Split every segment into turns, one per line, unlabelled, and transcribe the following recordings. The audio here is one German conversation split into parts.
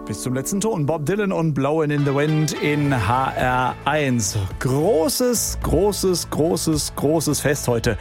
Bis zum letzten Ton. Bob Dylan und Blowin' in the Wind in HR1. Großes Fest heute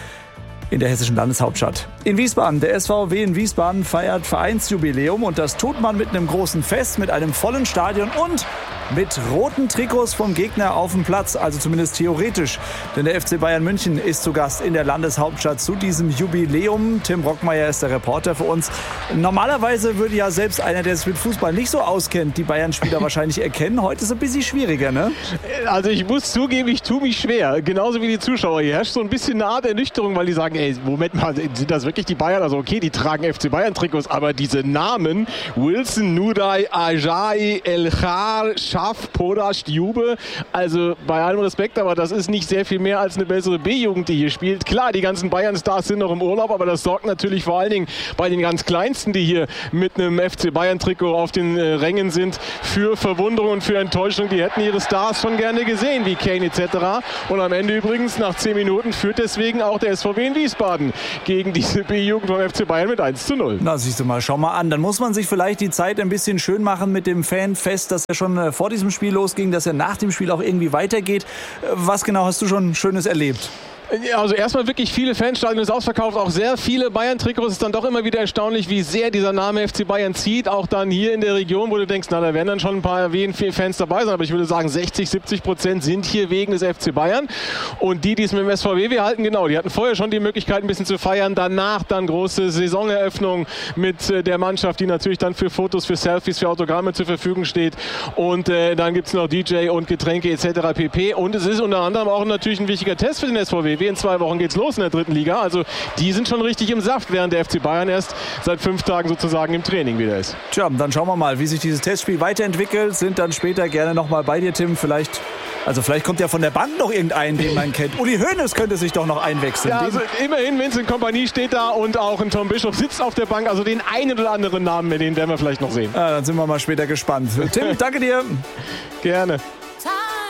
in der hessischen Landeshauptstadt. In Wiesbaden, der SVW in Wiesbaden feiert Vereinsjubiläum und das tut man mit einem großen Fest, mit einem vollen Stadion und mit roten Trikots vom Gegner auf dem Platz, also zumindest theoretisch. Denn der FC Bayern München ist zu Gast in der Landeshauptstadt zu diesem Jubiläum. Tim Brockmeier ist der Reporter für uns. Normalerweise würde ja selbst einer, der sich mit Fußball nicht so auskennt, die Bayern-Spieler wahrscheinlich erkennen. Heute ist es ein bisschen schwieriger, ne?
Also ich muss zugeben, ich tue mich schwer. Genauso wie die Zuschauer. Hier herrscht so ein bisschen eine Art Ernüchterung, weil die sagen, ey, Moment mal, sind das wirklich die Bayern? Also okay, die tragen FC Bayern-Trikots, aber diese Namen, Wilson, Nuday, Ajay, Elchar, Schaff, Podasch, Jube, also bei allem Respekt, aber das ist nicht sehr viel mehr als eine bessere B-Jugend, die hier spielt. Klar, die ganzen Bayern-Stars sind noch im Urlaub, aber das sorgt natürlich vor allen Dingen bei den ganz Kleinsten, die hier mit einem FC Bayern-Trikot auf den Rängen sind, für Verwunderung und für Enttäuschung. Die hätten ihre Stars schon gerne gesehen, wie Kane etc. Und am Ende übrigens, nach 10 Minuten, führt deswegen auch der SVW in Wiesbaden gegen diese B-Jugend vom FC Bayern mit 1:0.
Na, siehst du mal, schau mal an. Dann muss man sich vielleicht die Zeit ein bisschen schön machen mit dem Fanfest, das ja schon vor diesem Spiel losging, dass ja nach dem Spiel auch irgendwie weitergeht. Was genau hast du schon Schönes erlebt?
Also erstmal wirklich viele Fanstadien ist ausverkauft, auch sehr viele Bayern-Trikots. Es ist dann doch immer wieder erstaunlich, wie sehr dieser Name FC Bayern zieht. Auch dann hier in der Region, wo du denkst, na, da werden dann schon ein paar Fans dabei sein. Aber ich würde sagen, 60-70% sind hier wegen des FC Bayern. Und die es mit dem SVW halten, genau, die hatten vorher schon die Möglichkeit, ein bisschen zu feiern. Danach dann große Saisoneröffnung mit der Mannschaft, die natürlich dann für Fotos, für Selfies, für Autogramme zur Verfügung steht. Und dann gibt es noch DJ und Getränke etc. pp. Und es ist unter anderem auch natürlich ein wichtiger Test für den SVW. In 2 Wochen geht's los in der 3. Liga. Also die sind schon richtig im Saft, während der FC Bayern erst seit 5 Tagen sozusagen im Training wieder ist.
Tja, dann schauen wir mal, wie sich dieses Testspiel weiterentwickelt. Sind dann später gerne nochmal bei dir, Tim. Vielleicht kommt ja von der Bank noch irgendein, den man kennt. Uli Hoeneß könnte sich doch noch einwechseln.
Ja, also immerhin, Vincent Kompanie steht da und auch ein Tom Bischof sitzt auf der Bank. Also den einen oder anderen Namen, den werden wir vielleicht noch sehen.
Ja, dann sind wir mal später gespannt. Tim, danke dir.
Gerne.